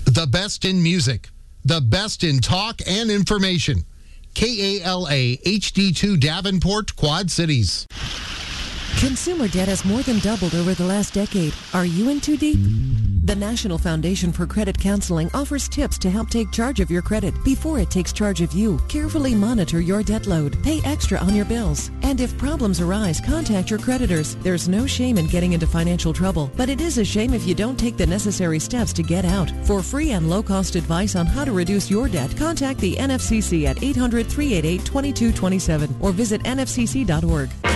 The best in music, the best in talk and information. KALA HD2 Davenport, Quad Cities. Consumer debt has more than doubled over the last decade. Are you in too deep? The National Foundation for Credit Counseling offers tips to help take charge of your credit before it takes charge of you. Carefully monitor your debt load. Pay extra on your bills. And if problems arise, contact your creditors. There's no shame in getting into financial trouble, but it is a shame if you don't take the necessary steps to get out. For free and low-cost advice on how to reduce your debt, contact the NFCC at 800-388-2227 or visit nfcc.org.